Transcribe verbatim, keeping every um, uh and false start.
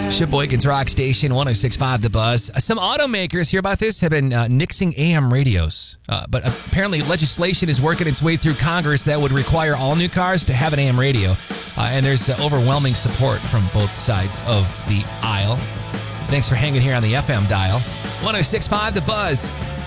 Sheboygan's Rock Station, one oh six point five The Buzz. Some automakers, hear about this, have been uh, nixing A M radios. Uh, but apparently legislation is working its way through Congress that would require all new cars to have an A M radio. Uh, and there's uh, overwhelming support from both sides of the aisle. Thanks for hanging here on the F M dial. one oh six point five The Buzz.